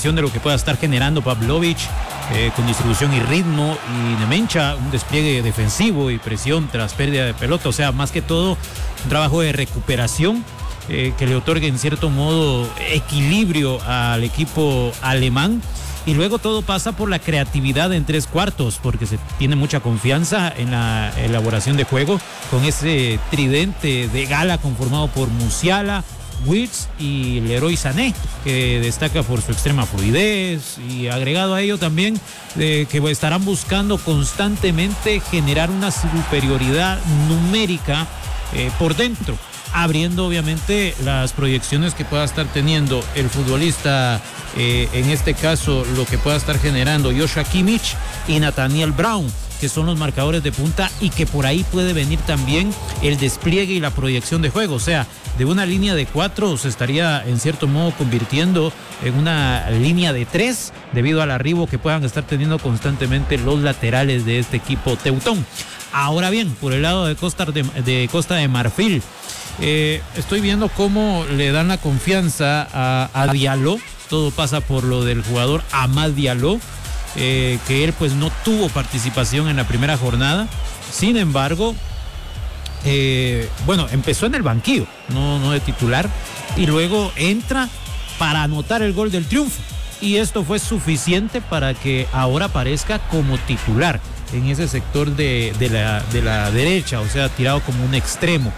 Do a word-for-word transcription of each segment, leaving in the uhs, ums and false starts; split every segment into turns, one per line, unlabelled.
proyección de lo que pueda estar generando Pavlovic, eh, con distribución y ritmo, y Nemencha, un despliegue defensivo y presión tras pérdida de pelota. O sea, más que todo, un trabajo de recuperación eh, que le otorgue en cierto modo equilibrio al equipo alemán. Y luego todo pasa por la creatividad en tres cuartos, porque se tiene mucha confianza en la elaboración de juego con ese tridente de gala conformado por Musiala, Wirtz y Leroy Sané, que destaca por su extrema fluidez, y agregado a ello también eh, que estarán buscando constantemente generar una superioridad numérica eh, por dentro, abriendo obviamente las proyecciones que pueda estar teniendo el futbolista, eh, en este caso lo que pueda estar generando Joshua Kimmich y Nathaniel Brown, que son los marcadores de punta, y que por ahí puede venir también el despliegue y la proyección de juego. O sea, de una línea de cuatro se estaría en cierto modo convirtiendo en una línea de tres, debido al arribo que puedan estar teniendo constantemente los laterales de este equipo teutón. Ahora bien, por el lado de Costa de, de, Costa de Marfil, eh, estoy viendo cómo le dan la confianza a, a Diallo. Todo pasa por lo del jugador Amad Diallo, eh, que él pues no tuvo participación en la primera jornada. Sin embargo, eh, bueno, empezó en el banquillo, no, no de titular, y luego entra para anotar el gol del triunfo, y esto fue suficiente para que ahora aparezca como titular en ese sector de, de, la, de la derecha, o sea, tirado como un extremo.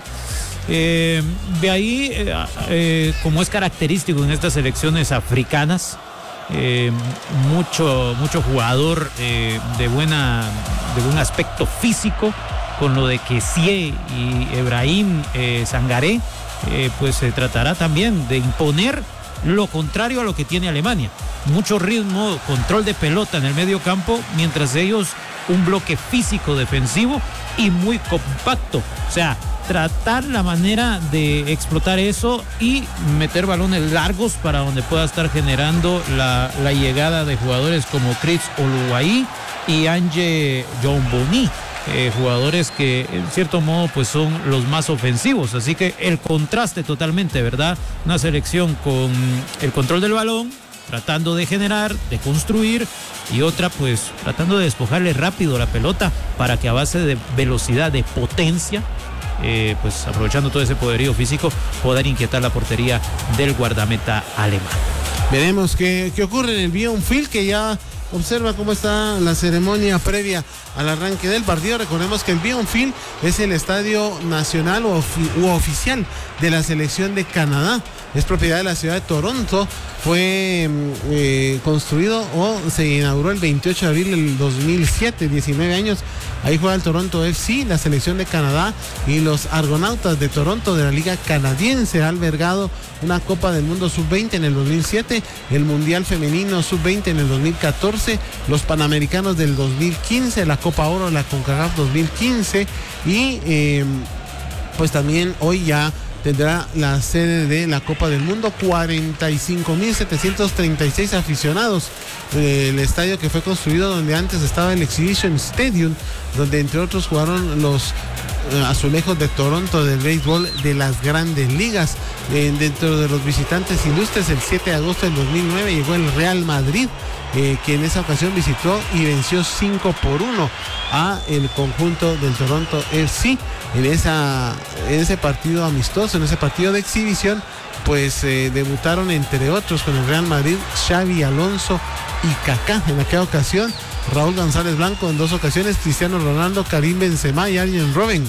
Eh, de ahí, eh, eh, como es característico en estas selecciones africanas, eh, mucho, mucho jugador eh, de, buena, de buen aspecto físico, con lo de Kessie y Ebrahim eh, Sangaré, eh, pues se tratará también de imponer lo contrario a lo que tiene Alemania. Mucho ritmo, control de pelota en el medio campo, mientras ellos un bloque físico defensivo y muy compacto. O sea, tratar la manera de explotar eso y meter balones largos para donde pueda estar generando la, la llegada de jugadores como Chris Oluwayi y Ange Jonboni, eh, jugadores que en cierto modo pues son los más ofensivos. Así que el contraste totalmente, ¿verdad? Una selección con el control del balón, tratando de generar, de construir, y otra pues tratando de despojarle rápido la pelota para que a base de velocidad, de potencia, eh, pues aprovechando todo ese poderío físico, poder inquietar la portería del guardameta alemán.
Veremos qué, qué ocurre en el Bionfield, que ya observa cómo está la ceremonia previa al arranque del partido. Recordemos que el Bionfield es el estadio nacional u, ofi- u oficial de la selección de Canadá. Es propiedad de la ciudad de Toronto. Fue eh, construido o se inauguró el veintiocho de abril del dos mil siete, diecinueve años. Ahí juega el Toronto F C, la selección de Canadá, y los Argonautas de Toronto de la Liga Canadiense. Ha albergado una Copa del Mundo sub veinte en el dos mil siete, el Mundial Femenino sub veinte en el dos mil catorce, los Panamericanos del dos mil quince, la Copa Oro de la CONCACAF dos mil quince, y eh, pues también hoy ya tendrá la sede de la Copa del Mundo. Cuarenta y cinco mil setecientos treinta y seis aficionados. Eh, el estadio que fue construido donde antes estaba el Exhibition Stadium, donde entre otros jugaron los eh, azulejos de Toronto del béisbol de las grandes ligas. Eh, dentro de los visitantes ilustres, el siete de agosto del dos mil nueve llegó el Real Madrid, eh, que en esa ocasión visitó y venció cinco por uno a el conjunto del Toronto F C. En, esa, en ese partido amistoso, en ese partido de exhibición, pues eh, debutaron entre otros con el Real Madrid Xavi Alonso y Kaká. En aquella ocasión Raúl González Blanco, en dos ocasiones Cristiano Ronaldo, Karim Benzema y Arjen Robben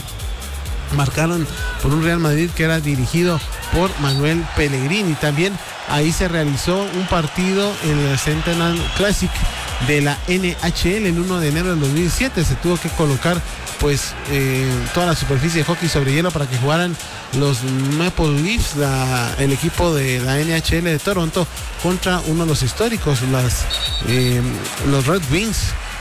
marcaron por un Real Madrid que era dirigido por Manuel Pellegrini. También ahí se realizó un partido en el Centennial Classic de la N H L el uno de enero del dos mil siete. Se tuvo que colocar pues eh, toda la superficie de hockey sobre hielo para que jugaran los Maple Leafs, la, el equipo de la N H L de Toronto, contra uno de los históricos, las, eh, los Red Wings,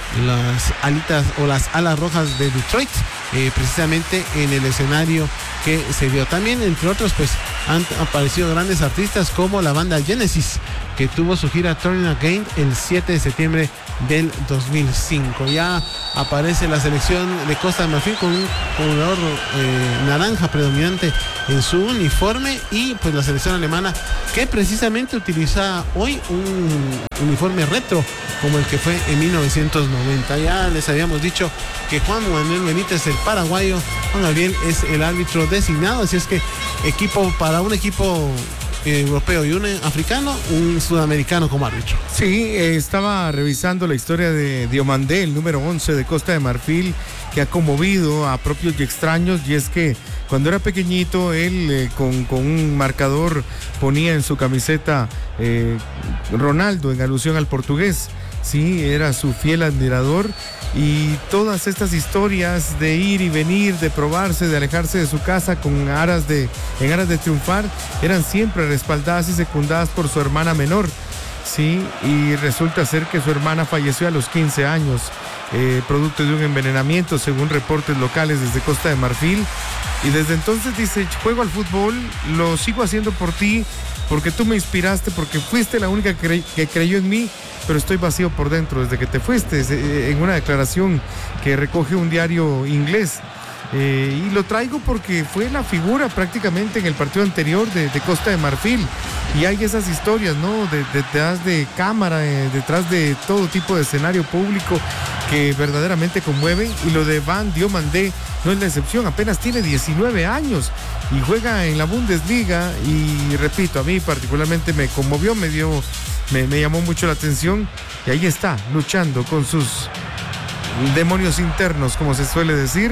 las alitas o las alas rojas de Detroit, eh, precisamente en el escenario que se vio. También, entre otros, pues han aparecido grandes artistas como la banda Genesis, que tuvo su gira Turning Again el siete de septiembre del dos mil cinco. Ya aparece la selección de Costa de Marfil con un color eh, naranja predominante en su uniforme, y pues la selección alemana que precisamente utiliza hoy un uniforme retro como el que fue en mil novecientos noventa. Ya les habíamos dicho que Juan Manuel Benítez, el paraguayo, Juan Gabriel, es el árbitro designado, así es que equipo para un equipo europeo y un africano, un sudamericano como árbitro.
Sí, eh, estaba revisando la historia de Diomandé, el número once de Costa de Marfil, que ha conmovido a propios y extraños, y es que cuando era pequeñito él eh, con, con un marcador ponía en su camiseta eh, Ronaldo, en alusión al portugués. Sí, era su fiel admirador, y todas estas historias de ir y venir, de probarse, de alejarse de su casa con aras de, en aras de triunfar, eran siempre respaldadas y secundadas por su hermana menor. Sí, y resulta ser que su hermana falleció a los quince años, eh, producto de un envenenamiento, según reportes locales desde Costa de Marfil. Y desde entonces dice: juego al fútbol, lo sigo haciendo por ti, porque tú me inspiraste, porque fuiste la única que, cre- que creyó en mí, pero estoy vacío por dentro desde que te fuiste, en una declaración que recoge un diario inglés. Eh, y lo traigo porque fue la figura prácticamente en el partido anterior de, de Costa de Marfil, y hay esas historias, ¿no? De, de, detrás de cámara, eh, detrás de todo tipo de escenario público que verdaderamente conmueven, y lo de Van Diomandé no es la excepción. Apenas tiene diecinueve años y juega en la Bundesliga, y repito, a mí particularmente me conmovió, me dio, me, me llamó mucho la atención, y ahí está, luchando con sus demonios internos, como se suele decir,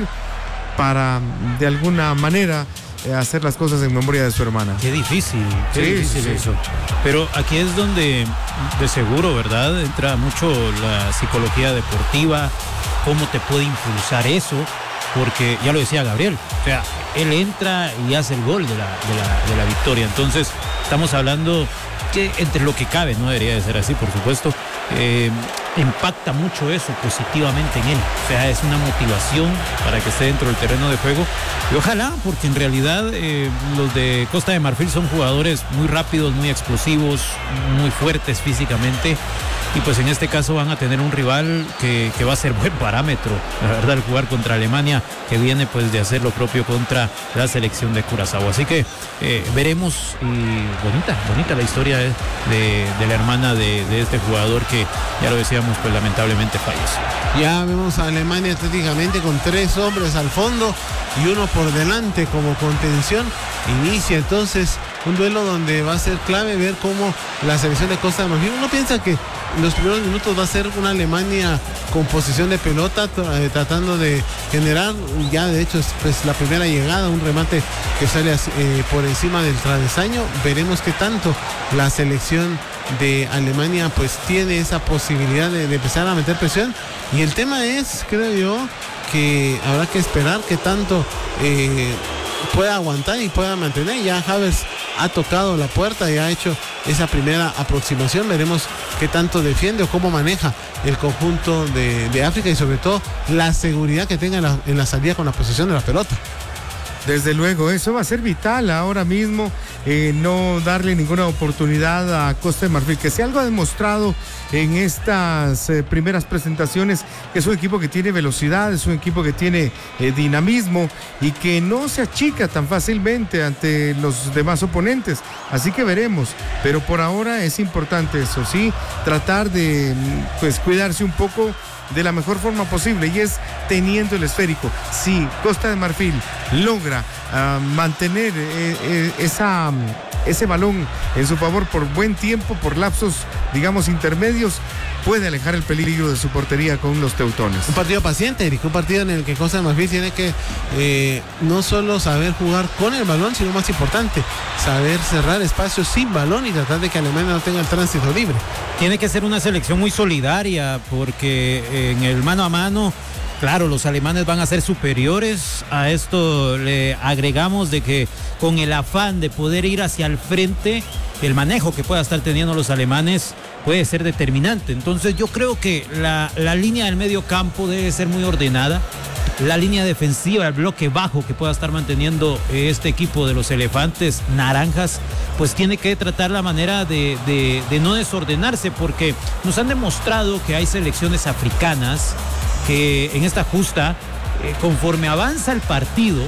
para de alguna manera eh, hacer las cosas en memoria de su hermana.
Qué difícil, qué
sí,
difícil
sí.
eso. Pero aquí es donde de seguro, ¿verdad?, entra mucho la psicología deportiva, cómo te puede impulsar eso, porque ya lo decía Gabriel, o sea, él entra y hace el gol de la, de la, de la victoria. Entonces estamos hablando que entre lo que cabe, no debería de ser así, por supuesto, eh, impacta mucho eso positivamente en él. O sea, es una motivación para que esté dentro del terreno de juego, y ojalá, porque en realidad eh, los de Costa de Marfil son jugadores muy rápidos, muy explosivos, muy fuertes físicamente, y pues en este caso van a tener un rival que, que va a ser buen parámetro, la verdad, al jugar contra Alemania, que viene pues de hacer lo propio contra la selección de Curazao. Así que eh, veremos, y bonita, bonita la historia de, de, de la hermana de, de este jugador que, ya lo decíamos, pues lamentablemente falleció.
Ya vemos a Alemania atléticamente con tres hombres al fondo y uno por delante como contención. Inicia entonces un duelo donde va a ser clave ver cómo la selección de Costa de Marfil, uno piensa que en los primeros minutos va a ser una Alemania con posesión de pelota, eh, tratando de generar, ya de hecho es pues, la primera llegada, un remate que sale eh, por encima del travesaño. Veremos qué tanto la selección de Alemania pues tiene esa posibilidad de, de empezar a meter presión, y el tema es, creo yo, que habrá que esperar que tanto eh, pueda aguantar y pueda mantener. Ya Havertz ha tocado la puerta y ha hecho esa primera aproximación. Veremos qué tanto defiende o cómo maneja el conjunto de, de África, y sobre todo la seguridad que tenga en la, en la salida con la posesión de la pelota.
Desde luego, eso va a ser vital ahora mismo, eh, no darle ninguna oportunidad a Costa de Marfil, que si algo ha demostrado en estas eh, primeras presentaciones, que es un equipo que tiene velocidad, es un equipo que tiene eh, dinamismo, y que no se achica tan fácilmente ante los demás oponentes. Así que veremos, pero por ahora es importante eso, sí, tratar de pues cuidarse un poco de la mejor forma posible, y es teniendo el esférico. Si Costa de Marfil logra uh, mantener eh, eh, esa, ese balón en su favor por buen tiempo, por lapsos, digamos, intermedios, puede alejar el peligro de su portería con los teutones.
Un partido paciente, Eric, un partido en el que Costa de Marfil tiene que eh, no solo saber jugar con el balón, sino más importante, saber cerrar espacios sin balón y tratar de que Alemania no tenga el tránsito libre.
Tiene que ser una selección muy solidaria, porque en el mano a mano, claro, los alemanes van a ser superiores. A esto le agregamos de que con el afán de poder ir hacia el frente, el manejo que pueda estar teniendo los alemanes puede ser determinante. Entonces yo creo que la, la línea del medio campo debe ser muy ordenada, la línea defensiva, el bloque bajo que pueda estar manteniendo este equipo de los Elefantes Naranjas, pues tiene que tratar la manera de, de, de no desordenarse, porque nos han demostrado que hay selecciones africanas que en esta justa, eh, conforme avanza el partido,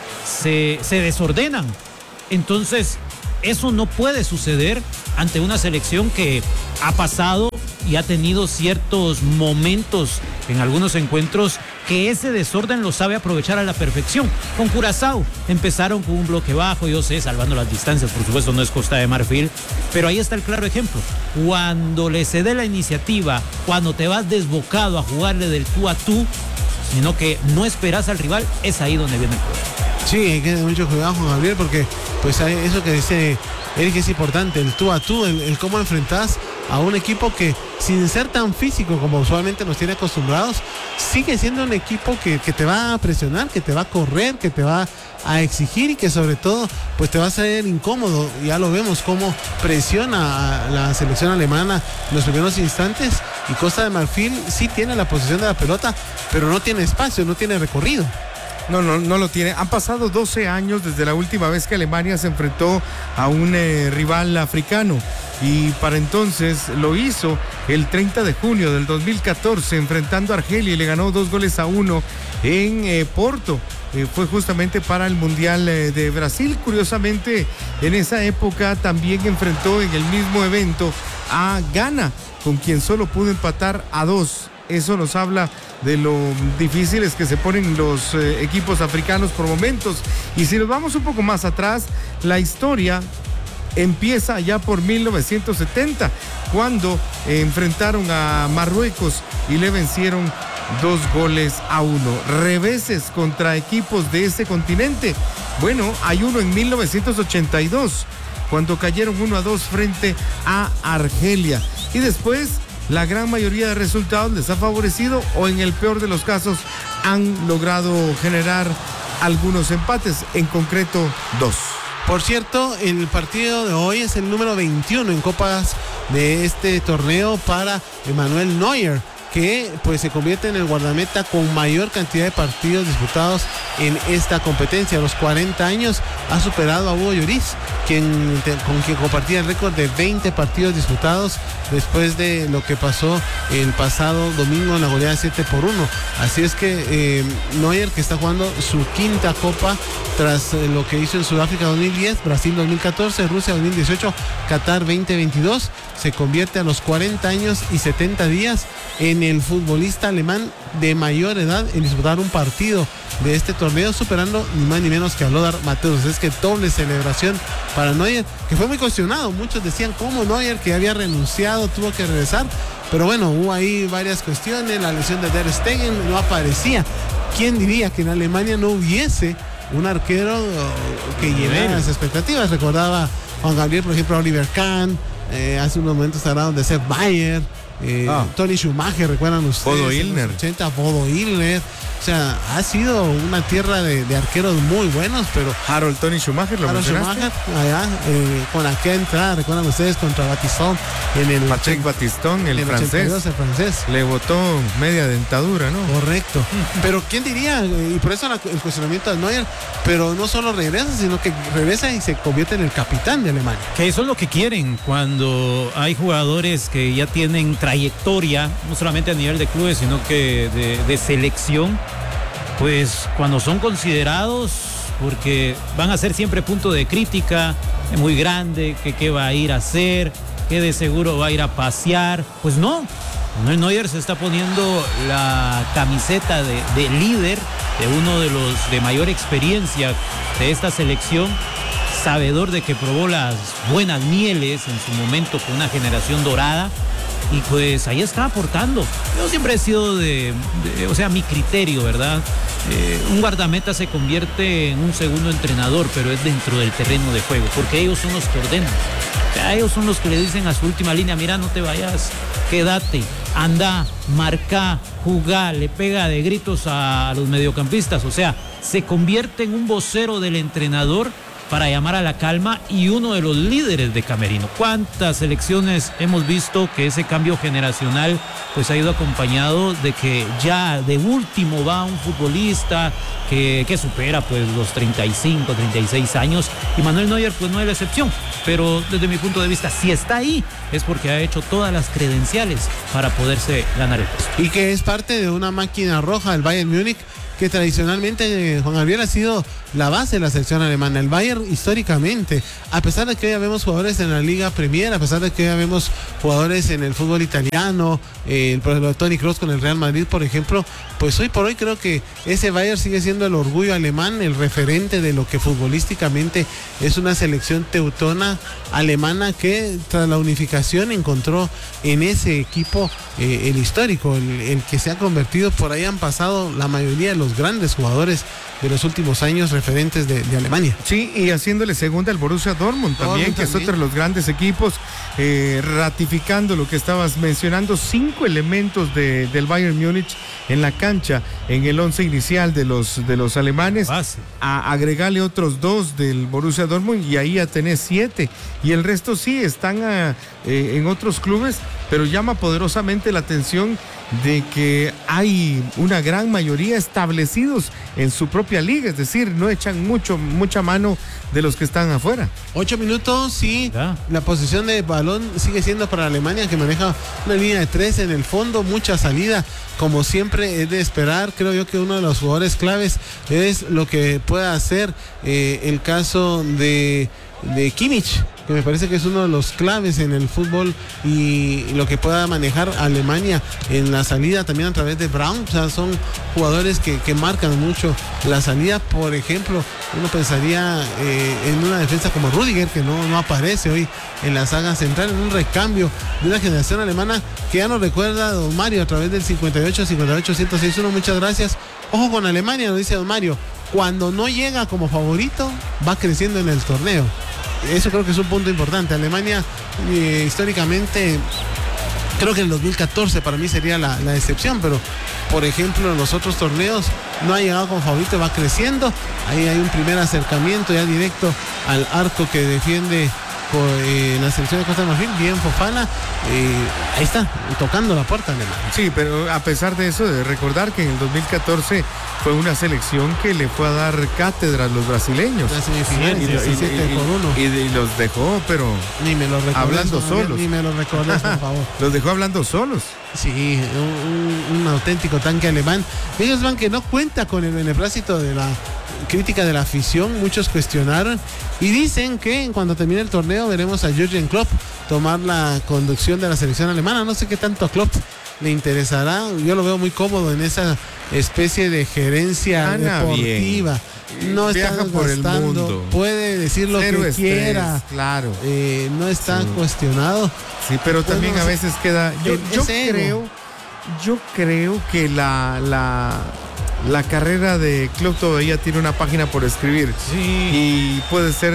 se, se desordenan. Entonces, eso no puede suceder ante una selección que ha pasado y ha tenido ciertos momentos en algunos encuentros que ese desorden lo sabe aprovechar a la perfección. Con Curazao empezaron con un bloque bajo, yo sé, salvando las distancias, por supuesto no es Costa de Marfil, pero ahí está el claro ejemplo. Cuando le cede la iniciativa, cuando te vas desbocado a jugarle del tú a tú, sino que no esperas al rival, es ahí donde viene el problema.
Sí, hay que tener mucho cuidado, Juan Gabriel, porque pues hay eso que dice Eric es importante, el tú a tú, el, el cómo enfrentas a un equipo que, sin ser tan físico como usualmente nos tiene acostumbrados, sigue siendo un equipo que, que te va a presionar, que te va a correr, que te va a exigir y que sobre todo pues te va a hacer incómodo. Ya lo vemos cómo presiona a la selección alemana en los primeros instantes, y Costa de Marfil sí tiene la posesión de la pelota, pero no tiene espacio, no tiene recorrido.
No, no, no lo tiene. Han pasado doce años desde la última vez que Alemania se enfrentó a un eh, rival africano, y para entonces lo hizo el treinta de junio del dos mil catorce enfrentando a Argelia y le ganó dos goles a uno en eh, Porto. Eh, fue justamente para el Mundial eh, de Brasil. Curiosamente, en esa época también enfrentó en el mismo evento a Ghana, con quien solo pudo empatar a dos. Eso nos habla de lo difíciles que se ponen los eh, equipos africanos por momentos. Y si nos vamos un poco más atrás, la historia empieza ya por mil novecientos setenta, cuando eh, enfrentaron a Marruecos y le vencieron dos goles a uno. Reveses contra equipos de ese continente. Bueno, hay uno en mil novecientos ochenta y dos, cuando cayeron uno a dos frente a Argelia. Y después, la gran mayoría de resultados les ha favorecido, o en el peor de los casos han logrado generar algunos empates, en concreto dos.
Por cierto, el partido de hoy es el número veintiuno en copas de este torneo para Manuel Neuer, que pues se convierte en el guardameta con mayor cantidad de partidos disputados en esta competencia. A los cuarenta años ha superado a Hugo Lloris, quien, con quien compartía el récord de veinte partidos disputados después de lo que pasó el pasado domingo en la goleada siete por uno. Así es que eh, Neuer, que está jugando su quinta copa tras eh, lo que hizo en Sudáfrica dos mil diez, Brasil dos mil catorce, Rusia dos mil dieciocho, Qatar veinte veintidós, se convierte a los cuarenta años y setenta días en el futbolista alemán de mayor edad en disputar un partido de este torneo, superando ni más ni menos que a Lothar Matthäus. Es que doble celebración para Neuer, que fue muy cuestionado. Muchos decían cómo Neuer, que había renunciado, tuvo que regresar, pero bueno, hubo ahí varias cuestiones. La lesión de Ter Stegen no aparecía. ¿Quién diría que en Alemania no hubiese un arquero que llenara las expectativas? Recordaba Juan Gabriel, por ejemplo, a Oliver Kahn, eh, hace unos momentos hablaron de Sepp Maier, eh, ah. Tony Schumacher, recuerdan ustedes,
Bodo Illner,
ochenta, Bodo Illner. O sea, ha sido una tierra de, de arqueros muy buenos, pero
Harold Tony Schumacher, ¿lo
Harold
mencionaste?
Schumacher, allá, eh, con aquella entrada, recuerdan ustedes, contra Batistón en el
Patrick Batistón, el, el francés.
ochenta y dos, el francés.
Le botó media dentadura, ¿no?
Correcto. Pero quién diría, y por eso la, el cuestionamiento de Neuer, pero no solo regresa, sino que regresa y se convierte en el capitán de Alemania.
Que eso es lo que quieren cuando hay jugadores que ya tienen trayectoria, no solamente a nivel de clubes, sino que de, de selección. Pues cuando son considerados, porque van a ser siempre punto de crítica, es muy grande, que qué va a ir a hacer, que de seguro va a ir a pasear. Pues no, Manuel Neuer se está poniendo la camiseta de, de líder de uno de los de mayor experiencia de esta selección, sabedor de que probó las buenas mieles en su momento con una generación dorada. Y pues ahí está aportando. Yo siempre he sido de, de o sea, mi criterio, ¿verdad? Eh, un guardameta se convierte en un segundo entrenador, pero es dentro del terreno de juego, porque ellos son los que ordenan. O sea, ellos son los que le dicen a su última línea, mira, no te vayas, quédate, anda, marca, jugá, le pega de gritos a, a los mediocampistas. O sea, se convierte en un vocero del entrenador para llamar a la calma y uno de los líderes de camerino. ¿Cuántas selecciones hemos visto que ese cambio generacional pues ha ido acompañado de que ya de último va un futbolista que, que supera pues los treinta y cinco, treinta y seis años, y Manuel Neuer pues no es la excepción, pero desde mi punto de vista si está ahí es porque ha hecho todas las credenciales para poderse ganar el puesto.
Y que es parte de una máquina roja, el Bayern Múnich, que tradicionalmente, eh, Juan Gabriel, ha sido la base de la selección alemana. El Bayern históricamente, a pesar de que hoy ya vemos jugadores en la Liga Premier, a pesar de que hoy ya vemos jugadores en el fútbol italiano, eh, el por Toni Kroos con el Real Madrid, por ejemplo, pues hoy por hoy creo que ese Bayern sigue siendo el orgullo alemán, el referente de lo que futbolísticamente es una selección teutona alemana que tras la unificación encontró en ese equipo eh, el histórico, el, el que se ha convertido. Por ahí han pasado la mayoría de los grandes jugadores de los últimos años referentes de, de Alemania.
Sí, y haciéndole segunda al Borussia Dortmund también,
Dortmund
que
también.
es otro de los grandes equipos, eh, ratificando lo que estabas mencionando, cinco elementos de, del Bayern Múnich en la cancha, en el once inicial de los, de los alemanes,
Base.
a agregarle otros dos del Borussia Dortmund y ahí ya tenés siete, y el resto sí están a, eh, en otros clubes, pero llama poderosamente la atención de que hay una gran mayoría establecidos en su propia liga, es decir, no echan mucho, mucha mano de los que están afuera.
Ocho minutos, sí,
Ya.
la posición de balón sigue siendo para Alemania, que maneja una línea de tres en el fondo, mucha salida, como siempre es de esperar. Creo yo que uno de los jugadores claves es lo que pueda hacer eh, el caso de, de Kimmich, que me parece que es uno de los claves en el fútbol, y lo que pueda manejar Alemania en la salida también a través de Braun. O sea, son jugadores que, que marcan mucho la salida. Por ejemplo, uno pensaría eh, en una defensa como Rudiger, que no, no aparece hoy en la saga central, en un recambio de una generación alemana que ya nos recuerda a don Mario a través del cincuenta y ocho, cincuenta y ocho, ciento seis uno. Muchas gracias. Ojo con Alemania, nos dice don Mario, cuando no llega como favorito va creciendo en el torneo. Eso creo que es un punto importante. Alemania eh, históricamente, creo que en el dos mil catorce para mí sería la, la excepción, pero por ejemplo en los otros torneos no ha llegado como favorito, va creciendo. Ahí hay un primer acercamiento ya directo al arco que defiende con, eh, la selección de Costa de Marfil, bien Fofana, eh, ahí está, tocando la puerta alemana.
Sí, pero a pesar de eso, de recordar que en el dos mil catorce fue una selección que le fue a dar cátedra a los brasileños.
La semifinal,
Y, y-
diecisiete
y-
por uno.
y- y los dejó, pero
Ni me lo recordes,
hablando
Javier,
solos.
Ni me lo recordes, por favor.
los dejó hablando solos.
Sí, un, un- un auténtico tanque alemán. Ellos van que no cuenta con el beneplácito de la crítica de la afición, muchos cuestionaron y dicen que cuando termine el torneo veremos a Jürgen Klopp tomar la conducción de la selección alemana. No sé qué tanto a Klopp le interesará, yo lo veo muy cómodo en esa especie de gerencia
Gana
deportiva.
bien.
No está
Viaja por el
gastando,
mundo.
puede decir lo
Cero
que
estrés,
quiera,
claro.
eh, no está
Sí.
cuestionado.
Sí, pero
Bueno,
también a
sí.
veces queda. Yo,
Es
yo
ego.
creo, yo creo que la, la, la carrera de Klopp todavía tiene una página por escribir.
Sí.
Y puede ser,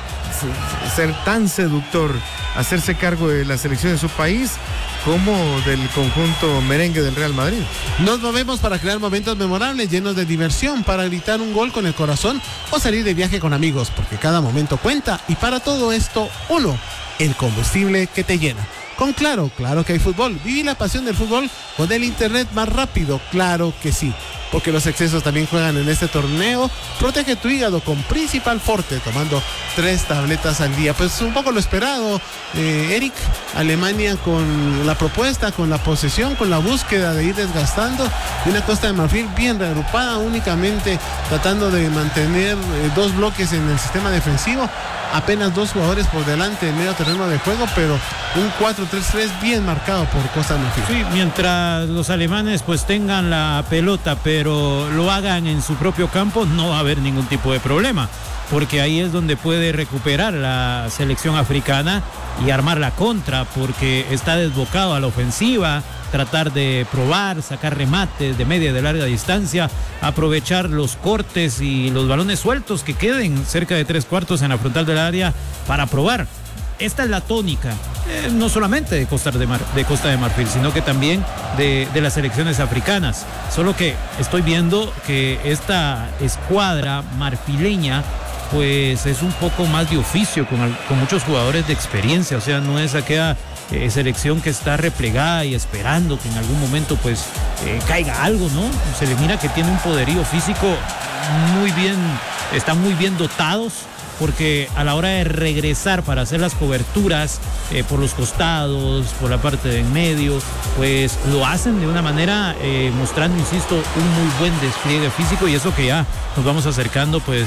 ser tan seductor hacerse cargo de la selección de su país como del conjunto merengue del Real Madrid.
Nos movemos para crear momentos memorables, llenos de diversión, para gritar un gol con el corazón o salir de viaje con amigos, porque cada momento cuenta, y para todo esto, uno, el combustible que te llena. Con Claro, claro que hay fútbol. Viví la pasión del fútbol con el internet más rápido, claro que sí. Porque los excesos también juegan en este torneo. Protege tu hígado con Principal Forte, tomando tres tabletas al día. Pues un poco lo esperado, eh, Eric. Alemania con la propuesta, con la posesión, con la búsqueda de ir desgastando. Y una Costa de Marfil bien reagrupada, únicamente tratando de mantener eh, dos bloques en el sistema defensivo. Apenas dos jugadores por delante en medio terreno de juego, pero un cuatro tres tres bien marcado por Costa de Marfil.
Sí, mientras los alemanes pues tengan la pelota, pero lo hagan en su propio campo, no va a haber ningún tipo de problema, porque ahí es donde puede recuperar la selección africana y armar la contra, porque está desbocado a la ofensiva, tratar de probar, sacar remates de media y de larga distancia, aprovechar los cortes y los balones sueltos que queden cerca de tres cuartos en la frontal del área para probar. Esta es la tónica, eh, no solamente de Costa de, Mar, de Costa de Marfil, sino que también de, de las selecciones africanas. Solo que estoy viendo que esta escuadra marfileña pues es un poco más de oficio, con, con muchos jugadores de experiencia, o sea, no es aquella eh, selección que está replegada y esperando que en algún momento pues eh, caiga algo, ¿no? Se le mira que tiene un poderío físico muy bien, están muy bien dotados, porque a la hora de regresar para hacer las coberturas eh, por los costados, por la parte de en medio, pues lo hacen de una manera eh, mostrando, insisto, un muy buen despliegue físico, y eso que ya nos vamos acercando pues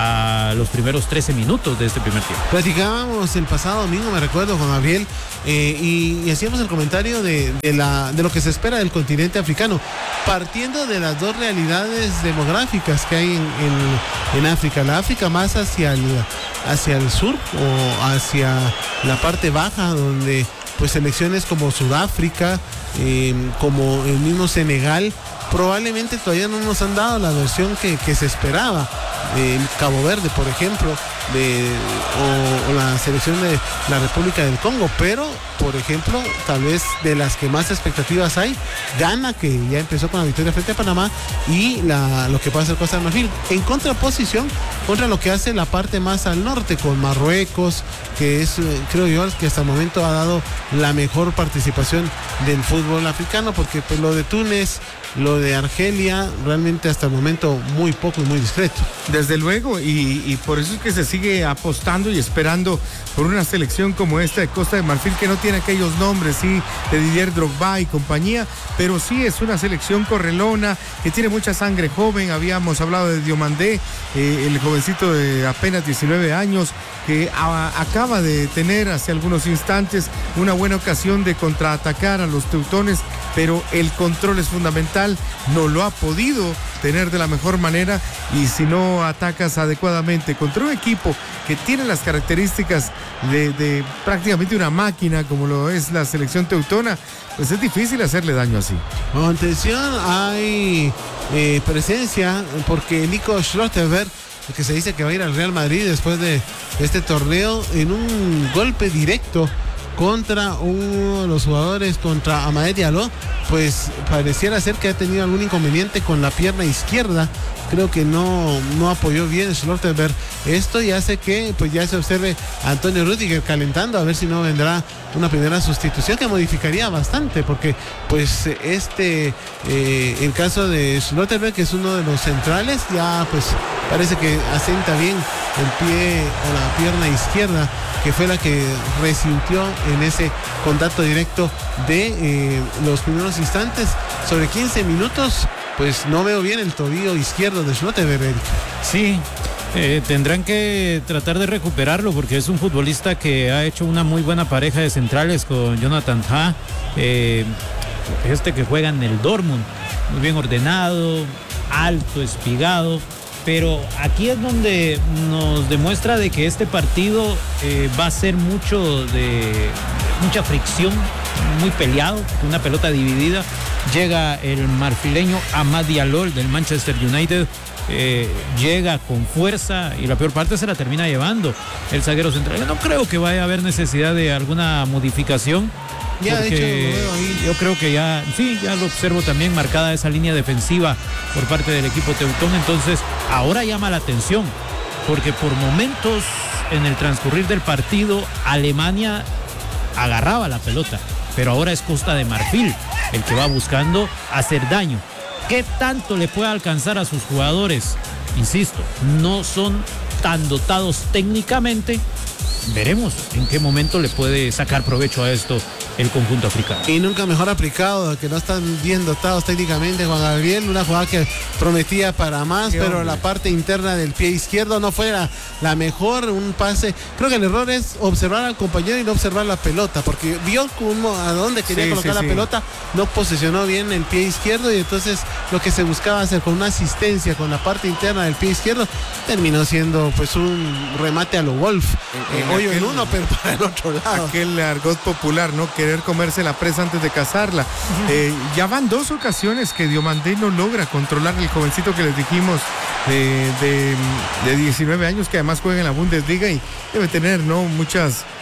a los primeros trece minutos de este primer tiempo.
Platicábamos el pasado domingo, me recuerdo, con Gabriel, eh, y, y hacíamos el comentario de, de, la, de lo que se espera del continente africano, partiendo de las dos realidades demográficas que hay en, en, en África, la África más hacia el, hacia el sur o hacia la parte baja, donde pues selecciones como Sudáfrica, eh, como el mismo Senegal, probablemente todavía no nos han dado la versión que, que se esperaba. Eh, Cabo Verde, por ejemplo, de, o, o la selección de la República del Congo, pero por ejemplo, tal vez de las que más expectativas hay, Ghana, que ya empezó con la victoria frente a Panamá, y la, lo que puede hacer Costa de Marfil, en contraposición contra lo que hace la parte más al norte, con Marruecos, que es, creo yo, que hasta el momento ha dado la mejor participación del fútbol africano, porque pues lo de Túnez, lo de Argelia, realmente hasta el momento muy poco y muy discreto.
Desde luego, y, y por eso es que se sigue apostando y esperando por una selección como esta de Costa de Marfil, que no tiene aquellos nombres, sí, de Didier Drogba y compañía, pero sí es una selección correlona, que tiene mucha sangre joven. Habíamos hablado de Diomandé, eh, el jovencito de apenas diecinueve años, que a, acaba de tener hace algunos instantes una buena ocasión de contraatacar a los teutones, pero el control es fundamental, no lo ha podido tener de la mejor manera, y si no atacas adecuadamente contra un equipo que tiene las características de, de prácticamente una máquina como lo es la selección teutona, pues es difícil hacerle daño así.
Bueno, atención, hay eh, presencia, porque Nico Schlotterberg, que se dice que va a ir al Real Madrid después de este torneo, en un golpe directo contra uno de los jugadores, contra Amad Diallo, pues pareciera ser que ha tenido algún inconveniente con la pierna izquierda. Creo que no, no apoyó bien Schlotterberg esto, y hace que pues ya se observe a Antonio Rüdiger calentando, a ver si no vendrá una primera sustitución que modificaría bastante, porque pues este eh, el caso de Schlotterberg, que es uno de los centrales, ya pues parece que asenta bien el pie o la pierna izquierda, que fue la que resintió en ese contacto directo de eh, los primeros instantes. Sobre quince minutos, pues no veo bien el tobillo izquierdo de Schlotterberg.
Sí, eh, tendrán que tratar de recuperarlo, porque es un futbolista que ha hecho una muy buena pareja de centrales con Jonathan Tah, eh, este que juega en el Dortmund, muy bien ordenado, alto, espigado. Pero aquí es donde nos demuestra de que este partido eh, va a ser mucho de mucha fricción, muy peleado, una pelota dividida. Llega el marfileño Amad Diallo del Manchester United, eh, llega con fuerza, y la peor parte se la termina llevando el zaguero central. Yo no creo que vaya a haber necesidad de alguna modificación.
Ya, de hecho, lo veo ahí.
Yo creo que ya, sí, ya lo observo también, marcada esa línea defensiva por parte del equipo teutón. Entonces, ahora llama la atención, porque por momentos en el transcurrir del partido, Alemania agarraba la pelota, pero ahora es Costa de Marfil el que va buscando hacer daño. ¿Qué tanto le puede alcanzar a sus jugadores? Insisto, no son tan dotados técnicamente. Veremos en qué momento le puede sacar provecho a esto el conjunto africano.
Y nunca mejor aplicado, que no están bien dotados técnicamente, Juan Gabriel. Una jugada que prometía para más, sí, pero hombre, la parte interna del pie izquierdo no fue la, la mejor. Un pase, creo que el error es observar al compañero y no observar la pelota, porque vio cómo, a dónde quería sí, colocar sí, la sí. pelota, no posicionó bien el pie izquierdo, y entonces lo que se buscaba hacer con una asistencia con la parte interna del pie izquierdo terminó siendo pues un remate a lo Wolf, eh, hoyo aquel, en uno, pero para el otro lado.
Aquel argot popular, ¿no? Querer comerse la presa antes de cazarla. Uh-huh. Eh, ya van dos ocasiones que Diomandé no logra controlar el jovencito que les dijimos de, de, de diecinueve años, que además juega en la Bundesliga y debe tener, ¿no?, muchas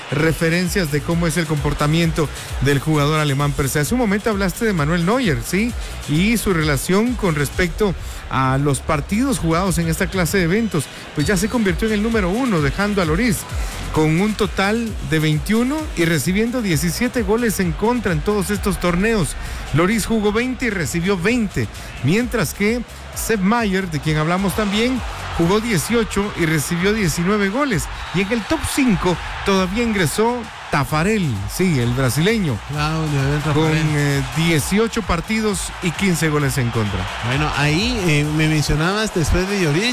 referencias de cómo es el comportamiento del jugador alemán per se. Hace un momento hablaste de Manuel Neuer, ¿sí? Y su relación con respecto a los partidos jugados en esta clase de eventos, pues ya se convirtió en el número uno, dejando a Lloris con un total de veintiuno y recibiendo diecisiete goles en contra en todos estos torneos. Lloris jugó veinte y recibió veinte, mientras que Sepp Maier, de quien hablamos también, jugó dieciocho y recibió diecinueve goles. Y en el top cinco todavía ingresó Tafarel, sí, el brasileño,
Claudio,
con eh, dieciocho partidos y quince goles en contra.
Bueno, ahí eh, me mencionabas después de Lloris,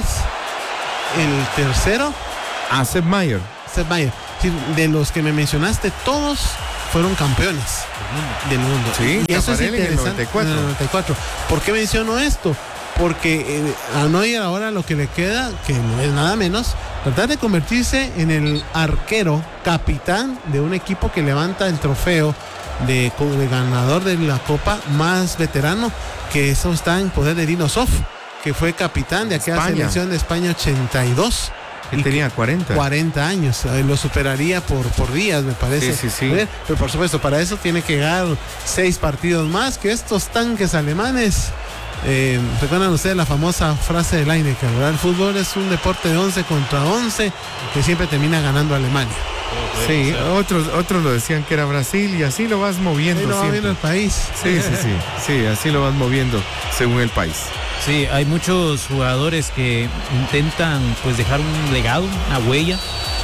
el tercero,
A Sepp Maier.
Sepp Maier. Sí, de los que me mencionaste, todos fueron campeones del mundo.
Sí,
y eso es
Tafarel en el
interesante.
noventa y cuatro.
En el noventa y cuatro. ¿Por qué menciono esto? Porque eh, a Neuer ahora lo que le queda, que no es nada menos, tratar de convertirse en el arquero capitán de un equipo que levanta el trofeo de, de ganador de la Copa más veterano, que eso está en poder de Dino Zoff, que fue capitán de aquella
España.
selección de España ochenta y dos.
Que tenía cuarenta.
cuarenta años, eh, lo superaría por, por días, me parece.
Sí, sí, sí.
¿Ver? Pero por supuesto, para eso tiene que ganar seis partidos más que estos tanques alemanes. Eh, ¿Recuerdan ustedes la famosa frase de Lineker, verdad? El fútbol es un deporte de once contra once que siempre termina ganando Alemania.
Sí, otros, otros lo decían que era Brasil y así lo vas moviendo.
Ahí lo va
siempre.
viendo el país.
Sí, sí, sí, sí, así lo vas moviendo según el país.
Sí, hay muchos jugadores que intentan pues dejar un legado, una huella.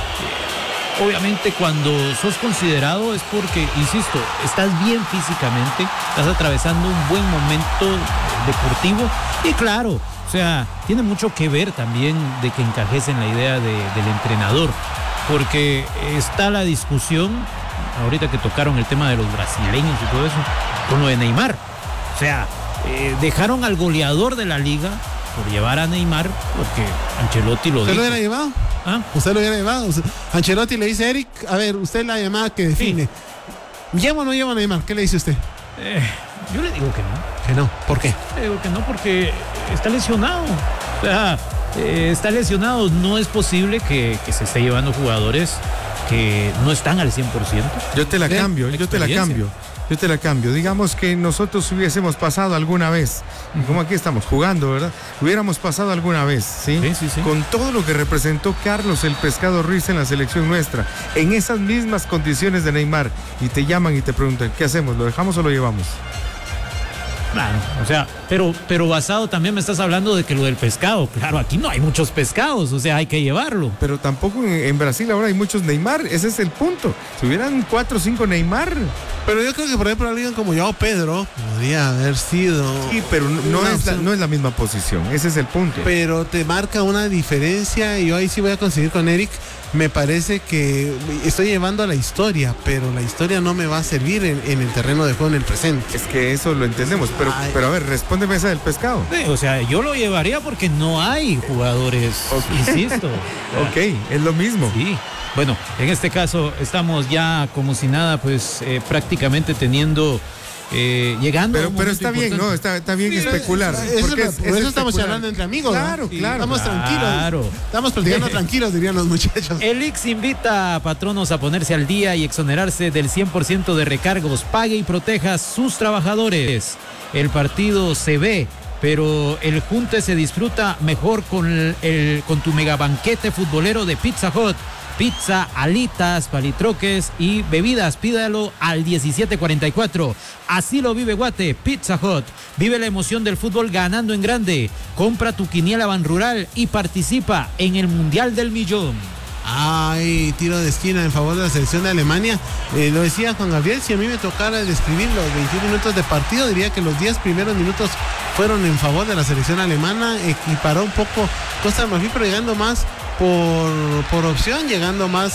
Obviamente cuando sos considerado es porque, insisto, estás bien físicamente, estás atravesando un buen momento deportivo y claro, o sea, tiene mucho que ver también de que encajes en la idea de, del entrenador, porque está la discusión, ahorita que tocaron el tema de los brasileños y todo eso, con lo de Neymar. O sea, eh, dejaron al goleador de la liga por llevar a Neymar, porque Ancelotti lo
¿Usted
dijo.
lo hubiera llevado?
¿Ah?
¿Usted lo hubiera llevado? Usted- Ancelotti le dice, Eric, a ver, usted la llamada que define. ¿Lleva o no lleva a Neymar? ¿Qué le dice usted?
Eh, yo le digo que no.
Que no. ¿Por qué?
Le digo que no porque está lesionado. O sea, eh, está lesionado. No es posible que, que se esté llevando jugadores que no están al cien por ciento.
Yo te la
Bien,
cambio, yo te la
experiencia.
cambio. Yo te la cambio. Digamos que nosotros hubiésemos pasado alguna vez, y como aquí estamos jugando, ¿verdad? Hubiéramos pasado alguna vez, ¿sí?
Sí, sí, sí.
Con todo lo que representó Carlos el Pescado Ruiz en la selección nuestra, en esas mismas condiciones de Neymar, y te llaman y te preguntan, ¿qué hacemos? ¿Lo dejamos o lo llevamos?
Claro, o sea, pero, pero basado también me estás hablando de que lo del pescado. Claro, aquí no hay muchos pescados, o sea, hay que llevarlo.
Pero tampoco en, en Brasil ahora hay muchos Neymar, ese es el punto. Si hubieran cuatro o cinco Neymar,
Pero yo creo que, por ejemplo, alguien como Joao Pedro podría haber sido...
sí, pero no, no
una
es la,
opción.
no es la misma posición, ese es el punto.
Pero te marca una diferencia y yo ahí sí voy a coincidir con Eric. Me parece que estoy llevando a la historia, pero la historia no me va a servir en, en el terreno de juego en el presente.
Es que eso lo entendemos, pero,
Ay.
pero a ver, respóndeme esa del pescado.
Sí, o sea, yo lo llevaría porque no hay jugadores, insisto.
Ok, es lo mismo.
Sí. Bueno, en este caso estamos ya como si nada, pues eh, prácticamente teniendo, eh, llegando. a
Pero,
un
pero
momento
está bien,
importante.
¿no? Está, está bien
Sí,
especular.
eso
porque
es-
es-
por
es
eso estamos
especular.
hablando entre amigos, ¿no?
Claro,
Sí,
claro.
Estamos
Claro.
tranquilos. Estamos platicando tranquilos, dirían los muchachos.
El I X invita a patronos a ponerse al día y exonerarse del cien por ciento de recargos. Pague y proteja a sus trabajadores. El partido se ve, pero el junte se disfruta mejor con, el, el- con tu megabanquete futbolero de Pizza Hut. Pizza, alitas, palitroques y bebidas. Pídalo al diecisiete cuarenta y cuatro. Así lo vive Guate. Pizza Hut. Vive la emoción del fútbol ganando en grande. Compra tu quiniela Ban Rural y participa en el Mundial del Millón.
Ay, tiro de esquina en favor de la selección de Alemania. Eh, lo decía Juan Gabriel, si a mí me tocara describir los veintiún minutos de partido, diría que los diez primeros minutos fueron en favor de la selección alemana. Equiparó un poco Costa de Marfil, pero llegando más por, por opción, llegando más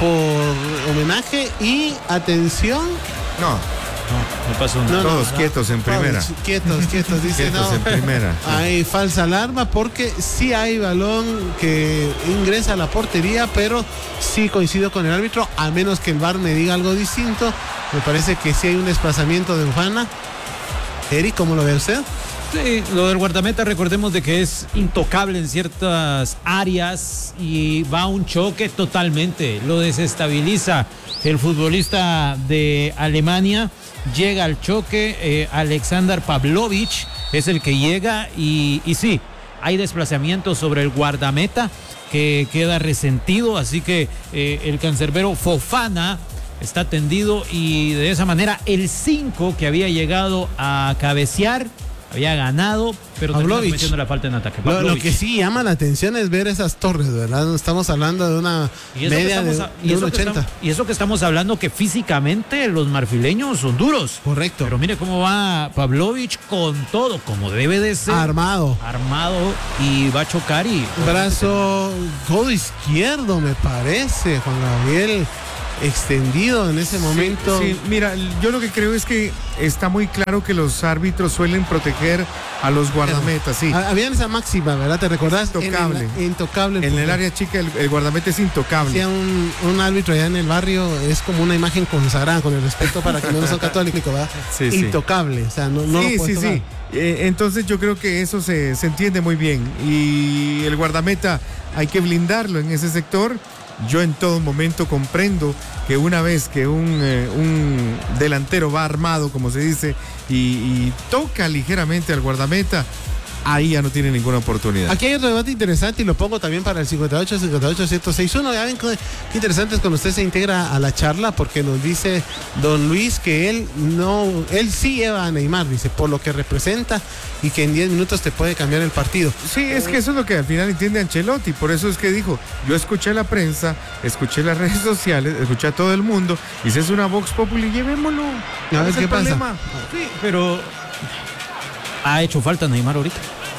por homenaje y atención.
No,
No, no pasó nada.
No, no,
Todos
no,
quietos en primera.
todos Quietos, quietos, dice
quietos
no.
en primera.
Hay falsa alarma porque sí hay balón que ingresa a la portería, pero sí coincido con el árbitro, a menos que el V A R me diga algo distinto. Me parece que sí hay un desplazamiento de Ufana. Eric, ¿cómo lo ve usted?
Sí, lo del guardameta, recordemos de que es intocable en ciertas áreas y va a un choque totalmente, lo desestabiliza el futbolista de Alemania, llega al choque, eh, Alexander Pavlovich es el que llega y, y sí, hay desplazamiento sobre el guardameta que queda resentido, así que eh, el cancerbero Fofana está tendido y de esa manera el cinco que había llegado a cabecear había ganado, pero termina cometiendo la falta en ataque.
Lo, lo que sí llama la atención es ver esas torres, ¿verdad? Estamos hablando de una media de, a, de un ochenta.
Estamos, y eso que estamos hablando que físicamente los marfileños son duros.
Correcto.
Pero mire cómo va Pavlovich con todo, como debe de ser.
Armado.
Armado y va a chocar y...
Brazo, codo izquierdo me parece, Juan Gabriel. Extendido en ese momento.
Sí, sí, mira, yo lo que creo es que está muy claro que los árbitros suelen proteger a los guardametas, sí.
Había esa máxima, ¿verdad? ¿Te recordás?
Intocable.
En el, intocable.
En el área chica el, el guardameta es intocable.
Sí, un, un árbitro allá en el barrio es como una imagen consagrada, con el respeto para que no son católicos, ¿verdad?
Sí,
intocable,
sí.
o sea, no, no
sí,
lo puedes
sí,
tocar.
sí. Eh, entonces yo creo que eso se, se entiende muy bien y el guardameta hay que blindarlo en ese sector. Yo en todo momento comprendo que una vez que un, eh, un delantero va armado, como se dice, y, y toca ligeramente al guardameta, ahí ya no tiene ninguna oportunidad.
Aquí hay otro debate interesante y lo pongo también para el cincuenta y ocho, cincuenta y ocho, ciento seis punto uno. Ya ven qué interesante es cuando usted se integra a la charla, porque nos dice don Luis que él no, él sí lleva a Neymar, dice, por lo que representa y que en diez minutos te puede cambiar el partido.
Sí, es que eso es lo que al final entiende Ancelotti, por eso es que dijo, yo escuché la prensa, escuché las redes sociales, escuché a todo el mundo, y si es una Vox Populi, llevémoslo.
A ver qué pasa.
Sí, pero ha hecho falta Neymar ahorita.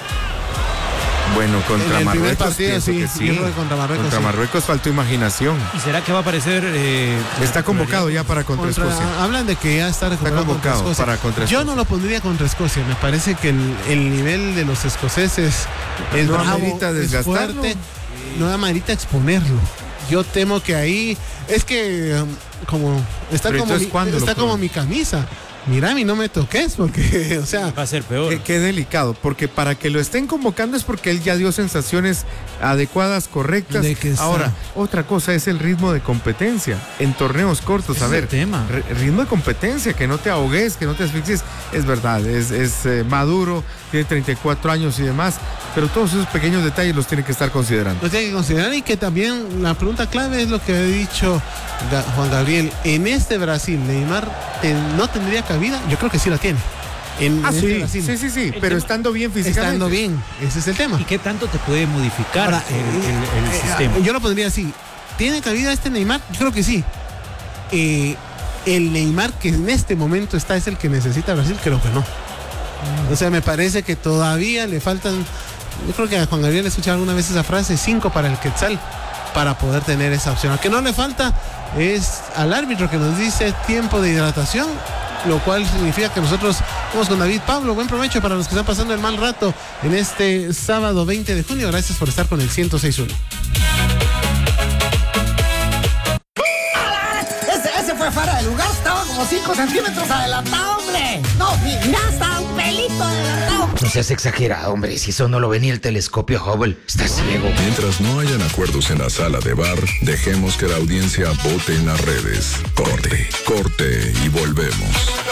Bueno, contra
en el
Marruecos
partido, sí,
que sí.
Contra Marruecos,
contra
sí.
Marruecos faltó imaginación.
¿Y será que va a aparecer? Eh,
está convocado ya para contra, contra Escocia.
Hablan de que ya está recuperado
está convocado
contra Escocia.
para contra Escocia.
Yo no lo pondría contra Escocia. Me parece que el, el nivel de los escoceses es
no
bravo,
amerita
es fuerte. No amerita exponerlo. Yo temo que ahí es que um, como está
Pero
como mi, está como mi camisa. Mira, mi no me toques porque, o sea,
va a ser peor.
Qué, qué delicado, porque para que lo estén convocando es porque él ya dio sensaciones adecuadas, correctas. Ahora, otra cosa es el ritmo de competencia en torneos cortos.
Ese
a ver,
es el tema.
Ritmo de competencia, que no te ahogues, que no te asfixies. Es verdad, es, es eh, maduro, tiene treinta y cuatro años y demás, pero todos esos pequeños detalles los tiene que estar considerando.
Los tiene que considerar y que también la pregunta clave es lo que ha dicho Juan Gabriel. En este Brasil, Neymar eh, no tendría cabida. Yo creo que sí la tiene. En
ah,
este
sí, sí, sí, sí,
el
pero
tema,
estando bien físicamente.
Estando bien, ese es el tema.
¿Y qué tanto te puede modificar
Ahora,
el, el, el
eh,
sistema?
Eh, yo lo pondría así. ¿Tiene cabida este Neymar? Yo creo que sí. Eh, el Neymar que en este momento está es el que necesita Brasil, creo que no. Mm. O sea, me parece que todavía le faltan. Yo creo que a Juan Gabriel le he escuchado alguna vez esa frase: cinco para el Quetzal, para poder tener esa opción. Lo que no le falta es al árbitro que nos dice tiempo de hidratación, lo cual significa que nosotros vamos con David Pablo. Buen provecho para los que están pasando el mal rato en este sábado veinte de junio. Gracias por estar con el ciento seis punto uno.
Ese, ese fue fuera de lugar, estaba como cinco centímetros adelantado, hombre. No, mira, estaba un pelito adelantado.
No seas exagerado, hombre, si eso no lo ve ni el telescopio Hubble, está ciego.
Mientras no hayan acuerdos en la sala de bar, dejemos que la audiencia vote en las redes. Corte, corte y volvemos.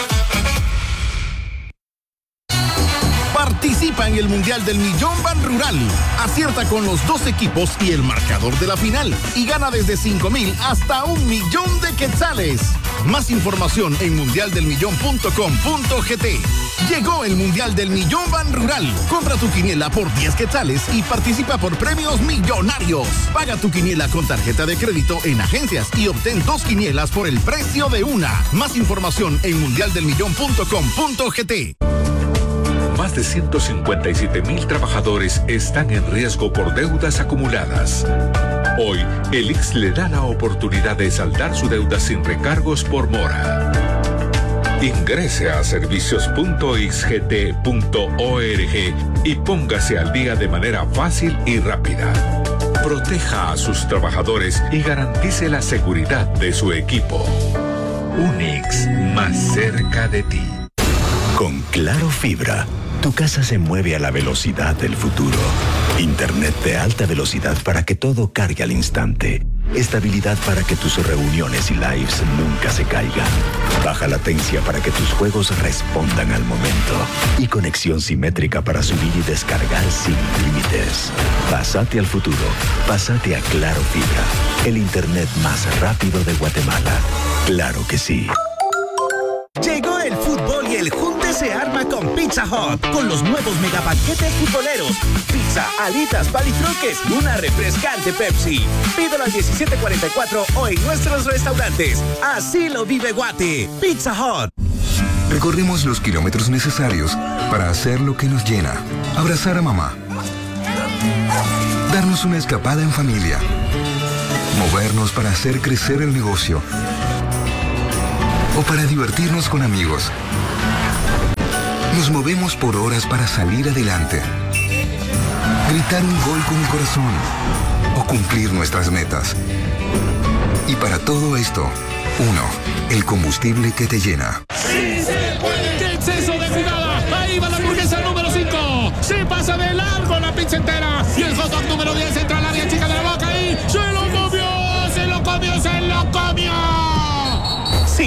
Participa en el Mundial del Millón Ban Rural. Acierta con los dos equipos y el marcador de la final. Y gana desde cinco mil hasta un millón de quetzales. Más información en mundial del millón punto com punto gt. Llegó el Mundial del Millón Ban Rural. Compra tu quiniela por diez quetzales y participa por premios millonarios. Paga tu quiniela con tarjeta de crédito en agencias y obtén dos quinielas por el precio de una. Más información en mundial del millón punto com punto gt.
Más de ciento cincuenta y siete mil trabajadores están en riesgo por deudas acumuladas. Hoy, el I X S le da la oportunidad de saldar su deuda sin recargos por mora. Ingrese a servicios punto i x g t punto org y póngase al día de manera fácil y rápida. Proteja a sus trabajadores y garantice la seguridad de su equipo. Un I X S más cerca de ti.
Con Claro Fibra, Tu casa se mueve a la velocidad del futuro. Internet de alta velocidad para que todo cargue al instante. Estabilidad para que tus reuniones y lives nunca se caigan. Baja latencia para que tus juegos respondan al momento. Y conexión simétrica para subir y descargar sin límites. Pásate al futuro. Pásate a Claro Fibra. El internet más rápido de Guatemala. Claro que sí.
Llegó el fútbol y el junte se arma con Pizza Hut, con los nuevos megapaquetes futboleros. Pizza, alitas, palitroques y una refrescante Pepsi. Pídelo al diecisiete cuarenta y cuatro o en nuestros restaurantes. Así lo vive Guate. Pizza Hut.
Recorremos los kilómetros necesarios para hacer lo que nos llena. Abrazar a mamá. Darnos una escapada en familia. Movernos para hacer crecer el negocio. O para divertirnos con amigos. Nos movemos por horas para salir adelante. Gritar un gol con el corazón. O cumplir nuestras metas. Y para todo esto, uno, el combustible que te llena.
¡Sí se puede! ¡Qué exceso de jugada! Ahí va la hamburguesa número cinco. Se pasa de largo la pizza entera. Y el hot dog